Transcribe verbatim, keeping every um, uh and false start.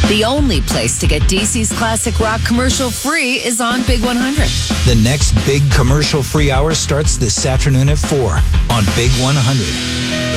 The only place to get D C's classic rock commercial free is on Big one hundred. The next big commercial-free hour starts this afternoon at four on Big one hundred.